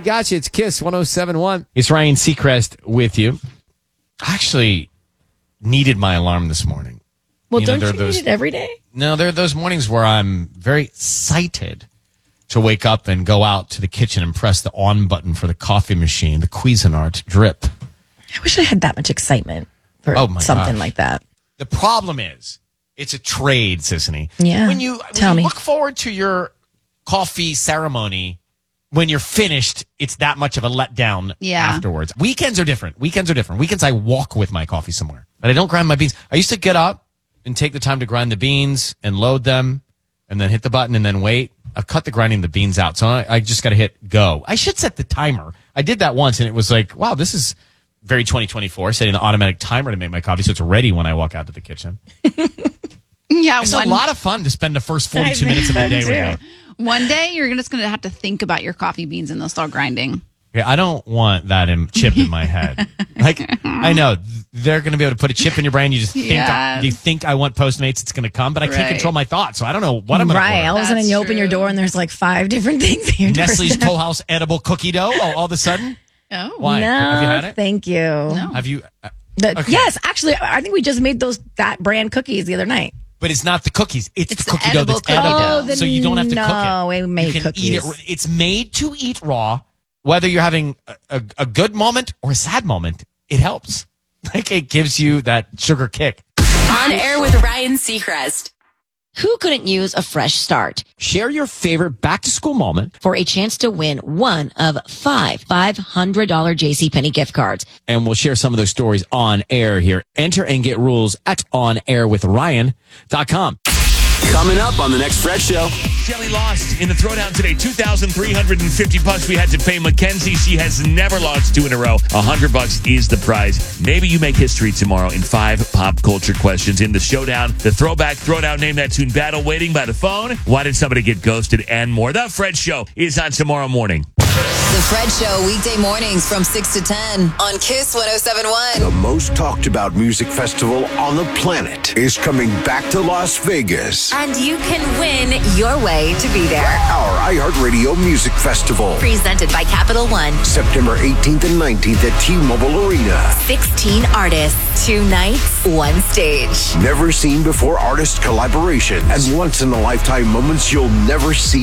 got you. It's Kiss 107.1. It's Ryan Seacrest with you. I actually needed my alarm this morning. Well, don't you need it every day? No, there are those mornings where I'm very excited to wake up and go out to the kitchen and press the on button for the coffee machine, the Cuisinart drip. I wish I had that much excitement for something like that. The problem is, it's a trade, Sissany. Yeah. When you look forward to your coffee ceremony, when you're finished, it's that much of a letdown afterwards. Weekends are different. Weekends I walk with my coffee somewhere, but I don't grind my beans. I used to get up and take the time to grind the beans and load them and then hit the button and then wait. I've cut the grinding the beans out, so I just got to hit go. I should set the timer. I did that once, and it was like, wow, this is very 2024, setting the automatic timer to make my coffee so it's ready when I walk out to the kitchen. Yeah, it's a lot of fun to spend the first 42 minutes of the day with you. One day, you're just going to have to think about your coffee beans and they'll start grinding. Yeah, I don't want that chip in my head. Like, I know they're going to be able to put a chip in your brain. You just think I want Postmates, it's going to come, but I can't control my thoughts, so I don't know what I'm going to order. All of a sudden, you open your door and there's like 5 different things in your door. Nestle's Toll House edible cookie dough. All of a sudden. Oh, why? No, have you had it? Thank you. No. Have you? Okay. Yes, actually, I think we just made that brand cookies the other night. But it's not the cookies. It's the cookie dough that's cookie edible. dough. So you don't have to cook it. No, we made you can cookies. Eat it. It's made to eat raw. Whether you're having a good moment or a sad moment, it helps. Like, it gives you that sugar kick. On Air with Ryan Seacrest. Who couldn't use a fresh start? Share your favorite back-to-school moment. For a chance to win one of 5 $500 JCPenney gift cards. And we'll share some of those stories on air here. Enter and get rules at onairwithryan.com. Coming up on the next Fred Show. Shelly lost in the throwdown today. $2,350 we had to pay Mackenzie. She has never lost 2 in a row. $100 is the prize. Maybe you make history tomorrow in 5 pop culture questions in the showdown. The throwback throwdown, name that tune, battle waiting by the phone. Why did somebody get ghosted, and more. The Fred Show is on tomorrow morning. The Fred Show, weekday mornings from 6 to 10 on Kiss 107.1. The most talked about music festival on the planet is coming back to Las Vegas. And you can win your way to be there. Our iHeartRadio Music Festival. Presented by Capital One. September 18th and 19th at T-Mobile Arena. 16 artists, 2 nights, 1 stage. Never seen before artist collaboration and once-in-a-lifetime moments you'll never see